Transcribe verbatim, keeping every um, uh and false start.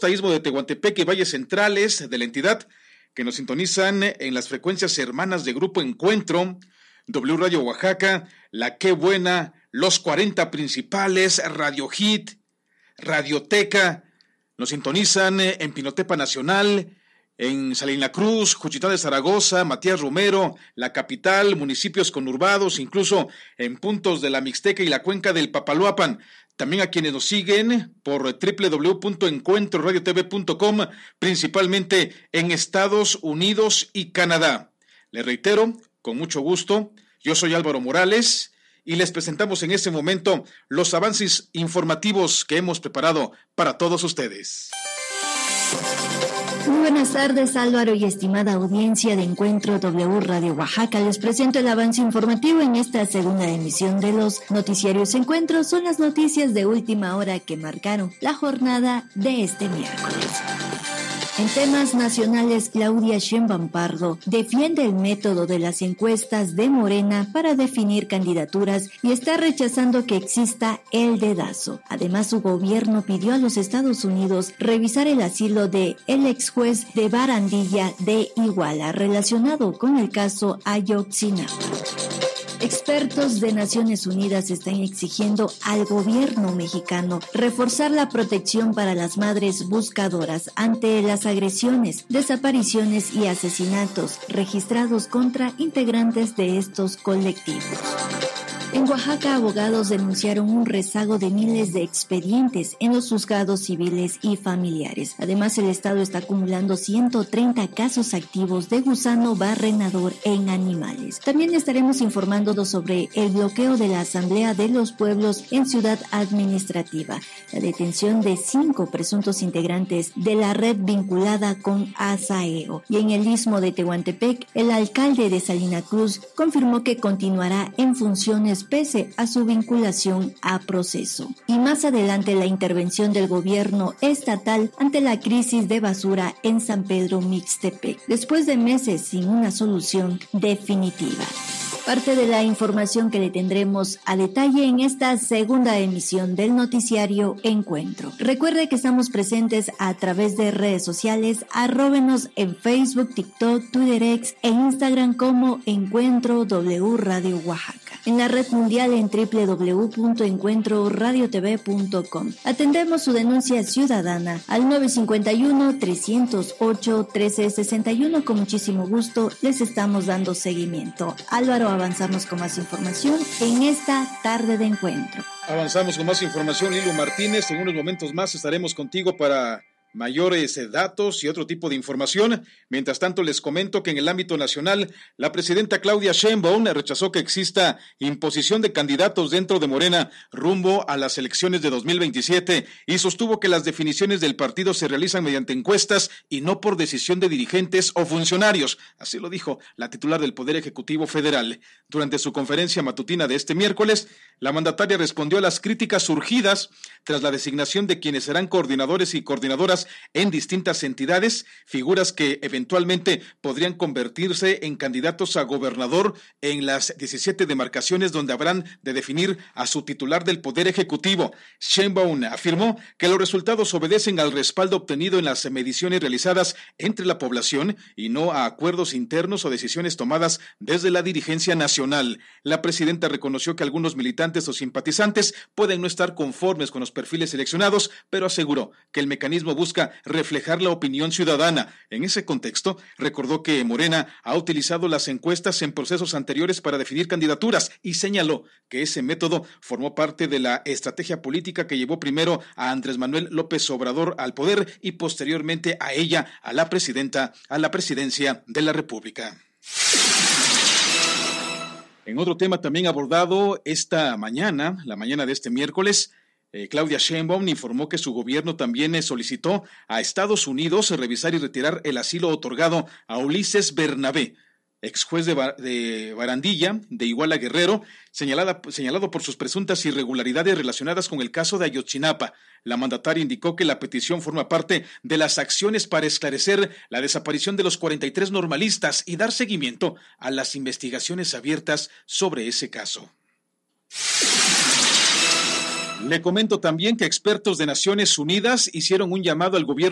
costa, istmo de Tehuantepec y valles centrales de la entidad, que nos sintonizan en las frecuencias hermanas de Grupo Encuentro, W Radio Oaxaca, La Qué Buena, Los cuarenta Principales, Radio Hit, Radioteca. Nos sintonizan en Pinotepa Nacional, en Salina Cruz, Juchitán de Zaragoza, Matías Romero, la capital, municipios conurbados, incluso en puntos de la Mixteca y la cuenca del Papaloapan. También a quienes nos siguen por doble u doble u doble u punto encuentro radio t v punto com, principalmente en Estados Unidos y Canadá. Les reitero, con mucho gusto, yo soy Álvaro Morales y les presentamos en este momento los avances informativos que hemos preparado para todos ustedes. Muy buenas tardes, Álvaro y estimada audiencia de Encuentro W Radio Oaxaca. Les presento el avance informativo en esta segunda emisión de los noticiarios Encuentro. Son las noticias de última hora que marcaron la jornada de este miércoles. En temas nacionales, Claudia Sheinbaum Pardo defiende el método de las encuestas de Morena para definir candidaturas y está rechazando que exista el dedazo. Además, su gobierno pidió a los Estados Unidos revisar el asilo de el ex juez de Barandilla de Iguala relacionado con el caso Ayotzinapa. Expertos de Naciones Unidas están exigiendo al gobierno mexicano reforzar la protección para las madres buscadoras ante las agresiones, desapariciones y asesinatos registrados contra integrantes de estos colectivos. En Oaxaca, abogados denunciaron un rezago de miles de expedientes en los juzgados civiles y familiares. Además, el Estado está acumulando ciento treinta casos activos de gusano barrenador en animales. También estaremos informando sobre el bloqueo de la Asamblea de los Pueblos en Ciudad Administrativa, la detención de cinco presuntos integrantes de la red vinculada con Asaeo. Y en el istmo de Tehuantepec, el alcalde de Salina Cruz confirmó que continuará en funciones pese a su vinculación a proceso. Y más adelante, la intervención del gobierno estatal ante la crisis de basura en San Pedro Mixtepec, después de meses sin una solución definitiva. Parte de la información que le tendremos a detalle en esta segunda emisión del noticiario Encuentro. Recuerde que estamos presentes a través de redes sociales, arróbenos en Facebook, TikTok, Twitter X e Instagram como Encuentro W Radio Oaxaca. En la red mundial en doble u doble u doble u punto encuentro radio t v punto com. Atendemos su denuncia ciudadana al nueve cinco uno, tres cero ocho, uno tres seis uno. Con muchísimo gusto les estamos dando seguimiento. Álvaro, avanzamos con más información en esta tarde de encuentro. Avanzamos con más información, Lilo Martínez. En unos momentos más estaremos contigo para mayores datos y otro tipo de información. Mientras tanto, les comento que en el ámbito nacional, la presidenta Claudia Sheinbaum rechazó que exista imposición de candidatos dentro de Morena rumbo a las elecciones de dos mil veintisiete y sostuvo que las definiciones del partido se realizan mediante encuestas y no por decisión de dirigentes o funcionarios. Así lo dijo la titular del Poder Ejecutivo Federal. Durante su conferencia matutina de este miércoles, la mandataria respondió a las críticas surgidas tras la designación de quienes serán coordinadores y coordinadoras en distintas entidades, figuras que eventualmente podrían convertirse en candidatos a gobernador en las diecisiete demarcaciones donde habrán de definir a su titular del Poder Ejecutivo. Sheinbaum afirmó que los resultados obedecen al respaldo obtenido en las mediciones realizadas entre la población y no a acuerdos internos o decisiones tomadas desde la dirigencia nacional. La presidenta reconoció que algunos militantes o simpatizantes pueden no estar conformes con los perfiles seleccionados, pero aseguró que el mecanismo busca reflejar la opinión ciudadana. En ese contexto, recordó que Morena ha utilizado las encuestas en procesos anteriores para definir candidaturas y señaló que ese método formó parte de la estrategia política que llevó primero a Andrés Manuel López Obrador al poder y posteriormente a ella, a la presidenta, a la presidencia de la República. En otro tema también abordado esta mañana, la mañana de este miércoles, Eh, Claudia Sheinbaum informó que su gobierno también eh, solicitó a Estados Unidos revisar y retirar el asilo otorgado a Ulises Bernabé, ex juez de, Bar- de Barandilla, de Iguala Guerrero, señalada, señalado por sus presuntas irregularidades relacionadas con el caso de Ayotzinapa. La mandataria indicó que la petición forma parte de las acciones para esclarecer la desaparición de los cuarenta y tres normalistas y dar seguimiento a las investigaciones abiertas sobre ese caso. Le comento también que expertos de Naciones Unidas hicieron un llamado al gobierno